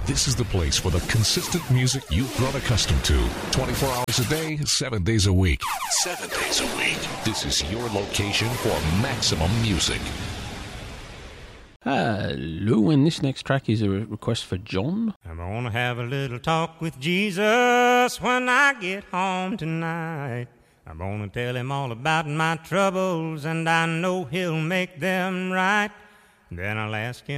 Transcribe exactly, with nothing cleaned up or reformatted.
This is the place for the consistent music you've grown accustomed to. twenty-four hours a day, seven days a week. Seven days a week. This is your location for maximum music. Hello, and this next track is a re- request for John. I'm gonna have a little talk with Jesus when I get home tonight. I'm gonna tell him all about my troubles, and I know he'll make them right. Then I'll ask him